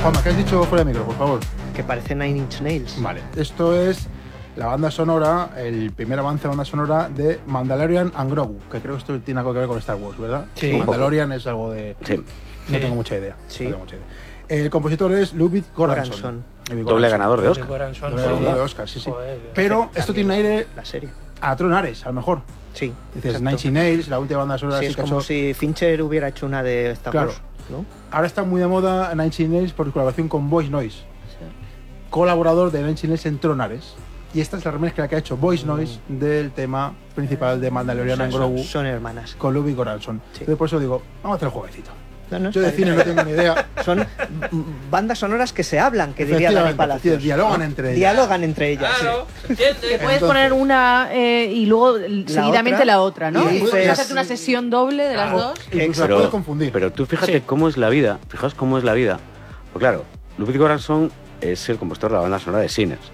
Juanma, ¿qué has dicho fuera de micro, por favor? Que parece Nine Inch Nails. Vale, esto es la banda sonora, el primer avance de banda sonora de Mandalorian and Grogu, que creo que esto tiene algo que ver con Star Wars, ¿verdad? Sí. Mandalorian es algo de... Sí. No tengo mucha idea. Sí. No tengo mucha idea. El compositor es Ludwig Göransson. Doble ganador de Oscar. Doble ganador de Oscar, sí. Joder, pero esto tiene un aire la serie. A Tron Ares, a lo mejor. Sí. Dices Nine Inch Nails, la última banda sonora. Sí, es como si Fincher hubiera hecho una de Star Wars, ¿no? Ahora está muy de moda Nine Inch Nails por colaboración con Voice Noise, colaborador de Nine Inch Nails en Tron Ares. Y esta es la remezcla que ha hecho Voice Noise del tema principal de Mandalorian and Grogu. Son hermanas. Con Ludwig Göransson. Sí. Entonces por eso digo, vamos a hacer el jueguecito. Yo de cine no tengo ni idea. Son bandas sonoras que se hablan, que diría Dani Palacios. Dialogan entre ellas. Dialogan entre ellas. Claro, sí. Te puedes poner una y luego seguidamente la otra, ¿no? Y puedes hacerte una sesión doble de las dos. Incluso la puedes confundir. Pero tú fíjate cómo es la vida. Fijaos cómo es la vida. Pues claro, Ludwig Göransson es el compositor de la banda sonora de Sinners.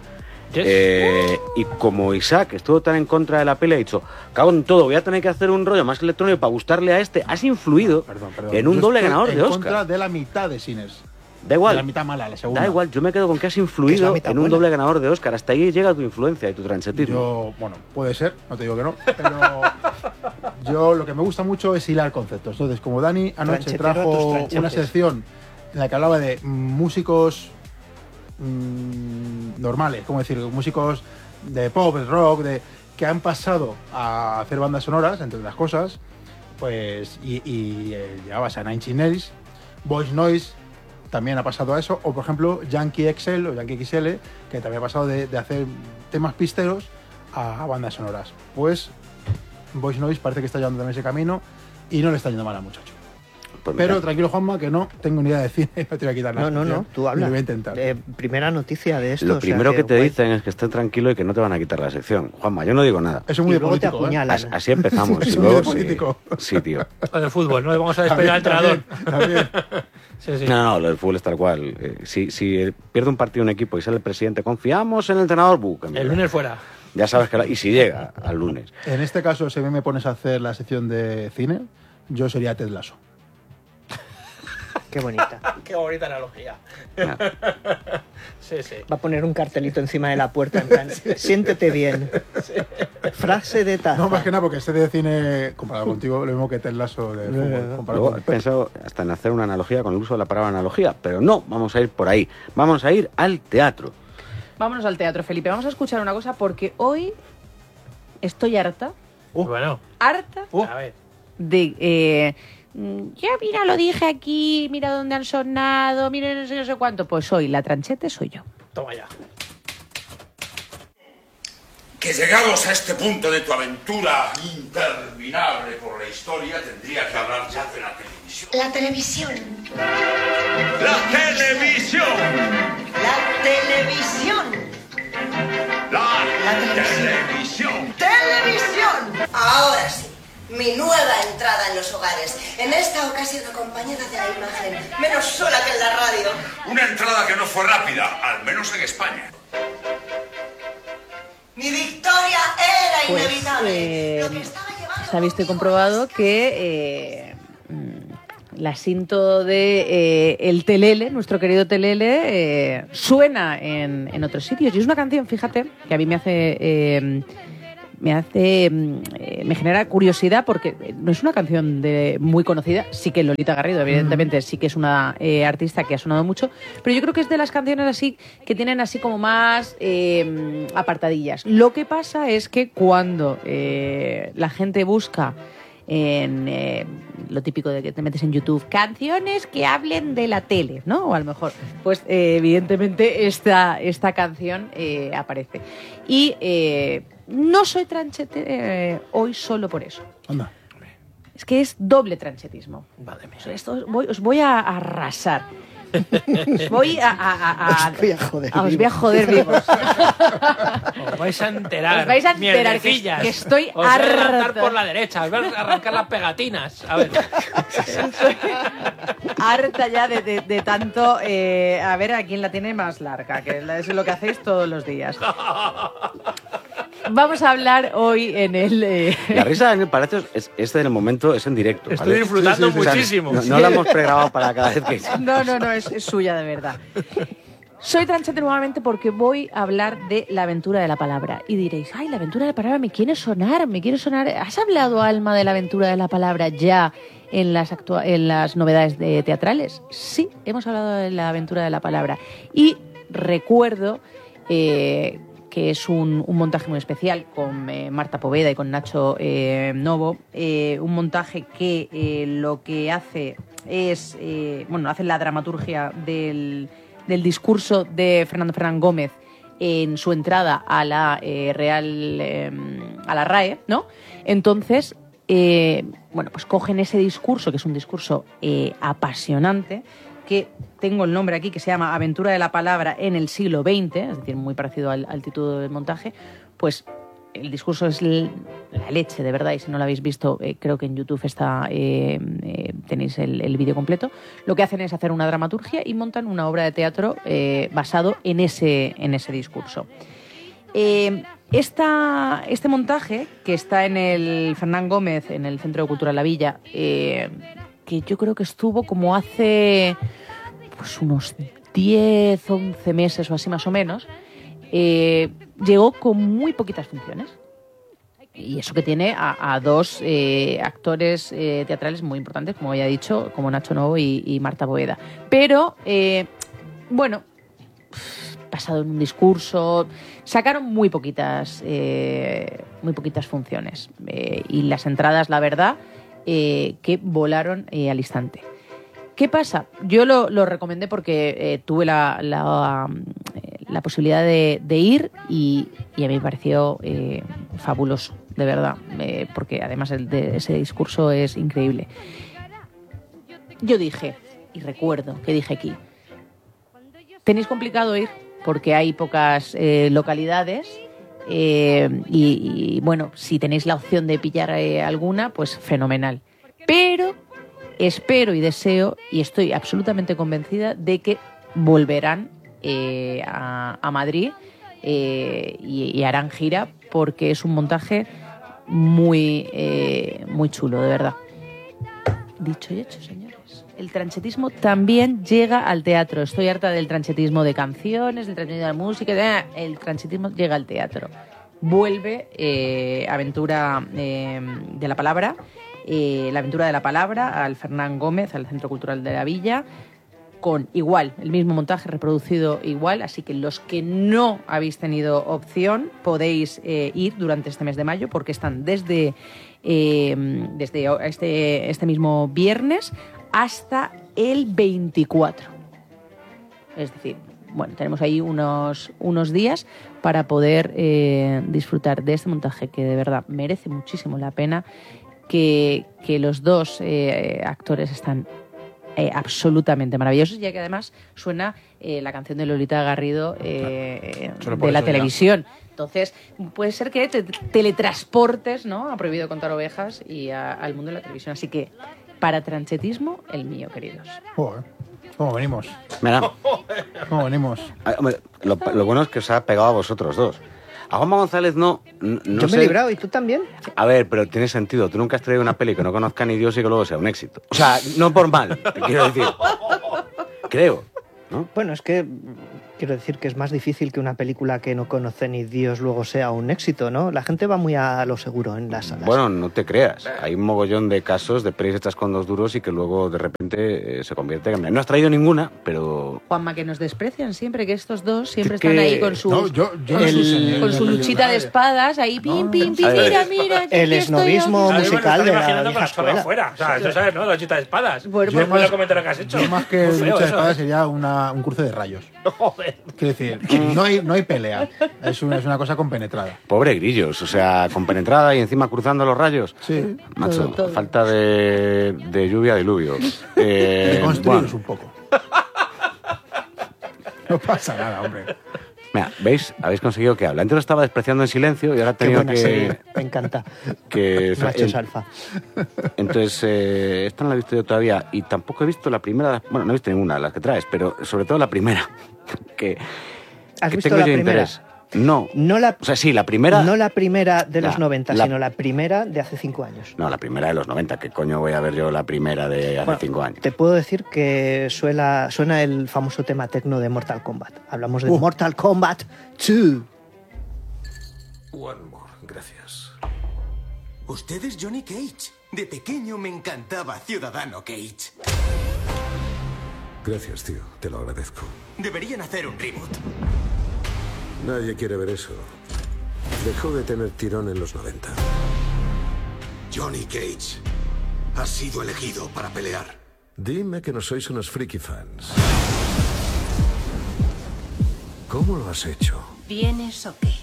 Y como Isaac estuvo tan en contra de la peli, ha dicho, cago en todo, voy a tener que hacer un rollo más electrónico para gustarle a este. Has influido en un doble ganador de Oscar. En contra de la mitad de Sinners. Da igual. De la mitad mala, la segunda. Da igual, yo me quedo con que has influido en un doble ganador de Oscar. Hasta ahí llega tu influencia y tu tranchetismo. Yo, bueno, puede ser, no te digo que no, pero yo lo que me gusta mucho es hilar conceptos. Entonces, como Dani anoche trajo una sección en la que hablaba de músicos normales, como decir, músicos de pop, de rock, que han pasado a hacer bandas sonoras, entre otras cosas, pues, y llevabas a Nine Inch Nails, Voice Noise también ha pasado a eso, o por ejemplo Yankee XL o Yankee XL, que también ha pasado de hacer temas pisteros a bandas sonoras. Pues Voice Noise parece que está llevando también ese camino y no le está yendo mal al muchacho. Pues pero tranquilo, Juanma, que no tengo ni idea de cine, no te voy a quitar nada. No, tú habla. Lo voy a intentar. Primera noticia de esto. Lo primero que te dicen es que estés tranquilo y que no te van a quitar la sección. Juanma, yo no digo nada. Eso es muy político. Así empezamos. Es muy político. Sí, tío. Lo del fútbol, no le vamos a despedir al entrenador. También. Sí. No, lo del fútbol es tal cual. Si pierde un partido un equipo y sale el presidente, confiamos en el entrenador. El lunes fuera. Ya sabes que y si llega al lunes. En este caso, si me pones a hacer la sección de cine, yo sería Ted Lasso. Qué bonita. Qué bonita analogía. Sí. Va a poner un cartelito encima de la puerta en plan, siéntete bien. Sí. Frase de taza. No, más que nada, porque este de cine, comparado contigo, lo mismo que Ted Lasso de fútbol. Luego he pensado hasta en hacer una analogía con el uso de la palabra analogía, pero no, vamos a ir por ahí. Vamos a ir al teatro. Vámonos al teatro, Felipe. Vamos a escuchar una cosa porque hoy estoy harta. Harta a ver. de... ya mira, lo dije aquí, mira dónde han sonado, mira no sé cuánto. Pues hoy la tranchete soy yo. Toma ya. Que llegados a este punto de tu aventura interminable por la historia, tendría que hablar ya de la televisión. La televisión. ¡La televisión! La televisión. ¡La televisión! ¡Televisión! Ahora sí. Mi nueva entrada en los hogares. En esta ocasión acompañada de la imagen, menos sola que en la radio. Una entrada que no fue rápida, al menos en España. Mi victoria era inevitable. Lo que estaba llevando... Se ha visto y comprobado que la cinto de el Telele, nuestro querido Telele, suena en otros sitios. Y es una canción, fíjate, que a mí me genera curiosidad porque no es una canción muy conocida. Sí que Lolita Garrido, evidentemente, sí que es una artista que ha sonado mucho, pero yo creo que es de las canciones así que tienen así como más apartadillas. Lo que pasa es que cuando la gente busca en lo típico de que te metes en YouTube, canciones que hablen de la tele, ¿no? O a lo mejor, pues evidentemente esta canción aparece. Y no soy tranchete hoy solo por eso. Anda. Es que es doble tranchetismo. Vale, mía. Os voy a arrasar. Os voy a joder vivos. Os vais a enterar. Os vais a enterar que estoy os harta. Os voy a levantar harta. por la derecha. Os voy a arrancar las pegatinas. A ver. Estoy harta ya de tanto... a ver a quién la tiene más larga, que es lo que hacéis todos los días. Vamos a hablar hoy en el... La risa en el Palacio es del momento, es en directo. Estoy ¿vale? disfrutando O sea, muchísimo. no la hemos pregrabado para cada vez que... No, es suya de verdad. Soy Tranchete nuevamente porque voy a hablar de La aventura de la palabra. Y diréis, ay, La aventura de la palabra me quiere sonar. ¿Has hablado, Alma, de La aventura de la palabra ya en las novedades teatrales? Sí, hemos hablado de La aventura de la palabra. Y recuerdo que es un montaje muy especial con Marta Poveda y con Nacho Novo. Un montaje que lo que hace es... hace la dramaturgia del discurso de Fernando Fernán Gómez en su entrada a la a la RAE, ¿no? Entonces, pues cogen ese discurso, que es un discurso apasionante, que tengo el nombre aquí, que se llama Aventura de la palabra en el siglo XX, es decir, muy parecido al título del montaje, pues el discurso es la leche, de verdad, y si no lo habéis visto, creo que en YouTube tenéis el vídeo completo. Lo que hacen es hacer una dramaturgia y montan una obra de teatro basado en ese discurso. Este montaje, que está en el Fernán Gómez, en el Centro de Cultura La Villa, que yo creo que estuvo como hace pues unos 10, 11 meses o así más o menos, llegó con muy poquitas funciones. Y eso que tiene a dos actores teatrales muy importantes, como ya he dicho, como Nacho Novo y Marta Poveda. Pero, basado en un discurso, sacaron muy poquitas funciones. Y las entradas, la verdad, que volaron al instante. ¿Qué pasa? Yo lo recomendé porque tuve la posibilidad de ir y a mí me pareció fabuloso, de verdad, porque además ese discurso es increíble. Yo dije, y recuerdo que dije aquí, tenéis complicado ir porque hay pocas localidades y si tenéis la opción de pillar alguna, pues fenomenal. Pero espero y deseo, y estoy absolutamente convencida de que volverán a Madrid y harán gira, porque es un montaje muy chulo, de verdad. Dicho y hecho, señores. El tranchetismo también llega al teatro. Estoy harta del tranchetismo de canciones, del tranchetismo de música. El tranchetismo llega al teatro. Vuelve Aventura de la Palabra. La aventura de la palabra al Fernán Gómez, al Centro Cultural de la Villa, con igual, el mismo montaje reproducido igual, así que los que no habéis tenido opción podéis ir durante este mes de mayo, porque están desde este mismo viernes hasta el 24. Es decir, tenemos ahí unos días para poder disfrutar de este montaje que de verdad merece muchísimo la pena. Que los dos actores están absolutamente maravillosos, ya que además suena la canción de Lolita Garrido de la televisión. Entonces, puede ser que te teletransportes, ¿no? A Prohibido contar ovejas y al mundo de la televisión. Así que, para tranchetismo, el mío, queridos. Joder, ¿cómo venimos? Mira, ¿Cómo venimos? lo bueno es que os ha pegado a vosotros dos. A Juanma González no Yo sé. me he librado, ¿y tú también? A ver, pero tiene sentido. Tú nunca has traído una peli que no conozca ni Dios y que luego sea un éxito. O sea, no por mal, te quiero decir. Creo, ¿no? Bueno, es que quiero decir que es más difícil que una película que no conoce ni Dios luego sea un éxito, ¿no? La gente va muy a lo seguro en las salas. Bueno, no te creas. Hay un mogollón de casos de pelis hechas con dos duros y que luego de repente se convierte en... No has traído ninguna, pero... Juanma, que nos desprecian siempre, que estos dos siempre Es que- están ahí con sus... No, yo no con sé, su, señor, con yo su no luchita de digo espadas, ahí pim, pim, pim, A ver. mira, El aquí estoy esnovismo yo. musical de la imaginando vieja con la espada escuela. afuera. O sea, eso sabes, ¿no? La chita de espadas. Bueno, Yo pues, más- el comentario que has hecho. Yo más que Muy feo lucha de eso, espadas ¿eh? sería un cruce de rayos. Joder. Quiero decir, no hay pelea. Es una cosa compenetrada. Pobre Grillos, o sea, compenetrada y encima cruzando los rayos. Sí. Macho, Todo. falta de lluvia, diluvio. Reconstruiros Bueno, un poco. No pasa nada, hombre. mira, ¿veis? Habéis conseguido que hable. Antes lo estaba despreciando en silencio y ahora he Qué tenido buena serie, me encanta. que Machos alfa. Entonces, esta no la he visto yo todavía y tampoco he visto la primera. Bueno, no he visto ninguna de las que traes, pero sobre todo la primera. que ¿Has que visto tengo la yo primera? interés. No. O sea, sí, la primera... No la primera de los Ya, 90, sino la primera de hace 5 años. No, la primera de los 90. ¿Qué coño voy a ver yo la primera de hace 5 años? Te puedo decir que suena el famoso tema tecno de Mortal Kombat. Hablamos de Mortal Kombat 2. One more, gracias. Usted es Johnny Cage. De pequeño me encantaba Ciudadano Cage. Gracias, tío. Te lo agradezco. Deberían hacer un reboot. Nadie quiere ver eso. Dejó de tener tirón en los 90. Johnny Cage ha sido elegido para pelear. Dime que no sois unos friki fans. ¿Cómo lo has hecho? ¿Vienes o qué?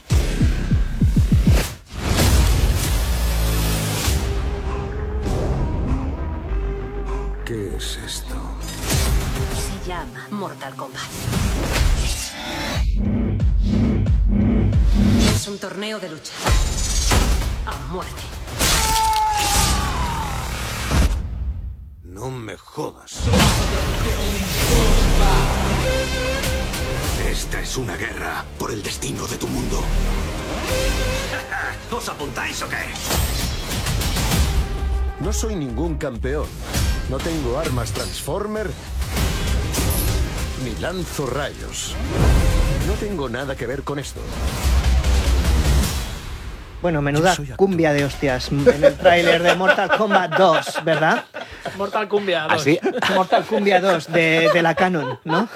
¿Qué es esto? Se llama Mortal Kombat. Es un torneo de lucha. A muerte. No me jodas. Esta es una guerra por el destino de tu mundo. ¿Os apuntáis o qué? No soy ningún campeón. No tengo armas Transformer. Ni lanzo rayos. No tengo nada que ver con esto. Bueno, menuda cumbia de hostias en el tráiler de Mortal Kombat 2, ¿verdad? Mortal Cumbia 2. ¿Así? Mortal Kumbia 2 de la Canon, ¿no?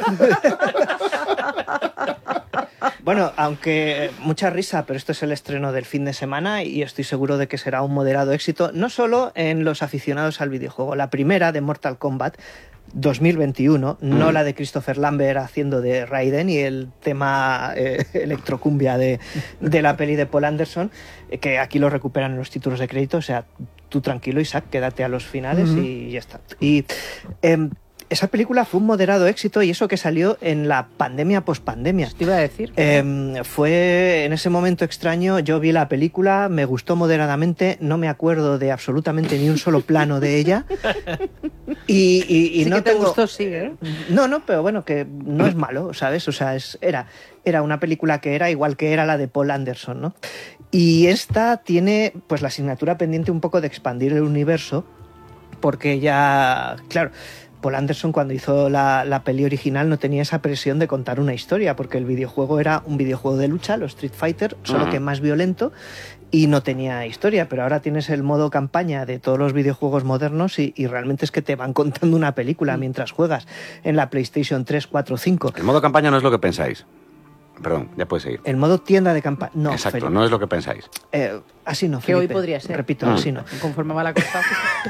Bueno, aunque mucha risa, pero esto es el estreno del fin de semana y estoy seguro de que será un moderado éxito, no solo en los aficionados al videojuego. La primera de Mortal Kombat 2021, no la de Christopher Lambert haciendo de Raiden y el tema electrocumbia de la peli de Paul Anderson, que aquí lo recuperan en los títulos de crédito. O sea, tú tranquilo, Isaac, quédate a los finales y ya está. Y esa película fue un moderado éxito, y eso que salió en la pandemia pospandemia. Te iba a decir. Fue en ese momento extraño. Yo vi la película, me gustó moderadamente, no me acuerdo de absolutamente ni un solo plano de ella. Y Sí no que te tengo... gustó, sí, ¿eh? No, pero bueno, que no es malo, ¿sabes? O sea, era una película que era igual que era la de Paul Anderson, ¿no? Y esta tiene pues la asignatura pendiente un poco de expandir el universo, porque ya, claro, Paul Anderson cuando hizo la peli original no tenía esa presión de contar una historia, porque el videojuego era un videojuego de lucha, los Street Fighter, solo que más violento, y no tenía historia. Pero ahora tienes el modo campaña de todos los videojuegos modernos y realmente es que te van contando una película mientras juegas en la PlayStation 3, 4, 5. El modo campaña no es lo que pensáis. Perdón, ya puedes seguir. El modo tienda de campaña, no. Exacto, Felipe. no es lo que pensáis. Así no, Que Felipe. hoy podría ser. Repito, así no. Conforme va la cosa.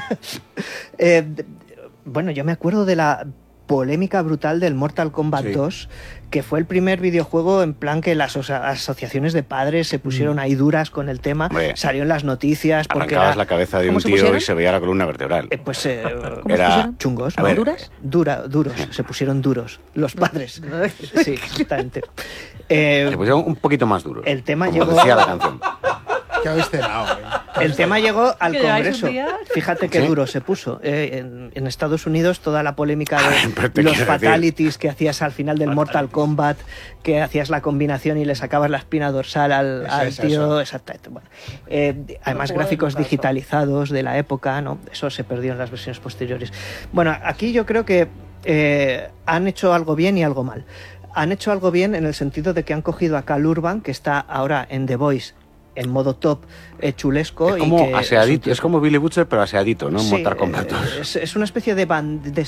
Bueno, yo me acuerdo de la polémica brutal del Mortal Kombat 2, que fue el primer videojuego en plan que las asociaciones de padres se pusieron ahí duras con el tema. Hombre, salió en las noticias. Porque arrancabas la cabeza de ¿Cómo un se tío pusieron? y se veía la columna vertebral. Pues ¿Cómo Era- se pusieron? chungos, A ¿no? ver, ¿Duras? Duros, se pusieron duros los padres. Sí, exactamente. Se pusieron un poquito más duro. El tema como llegó... decía la canción. ¿Qué habéis cenado? El tema llegó al ¿Que lleváis Congreso. un día? Fíjate qué ¿Sí? duro se puso. En Estados Unidos toda la polémica Pero te de los quiero fatalities que hacías al final del Mortal Kombat, que hacías la combinación y le sacabas la espina dorsal al es tío. eso. Exactamente. Bueno, además juego gráficos de Lucas, digitalizados de la época, ¿no? Eso se perdió en las versiones posteriores. Bueno, aquí yo creo que han hecho algo bien y algo mal. Han hecho algo bien en el sentido de que han cogido a Cal Urban, que está ahora en The Voice en modo top, chulesco. Es como y que aseadito, es como Billy Butcher, pero aseadito, ¿no? Sí, Mortal Kombat 2. es una especie de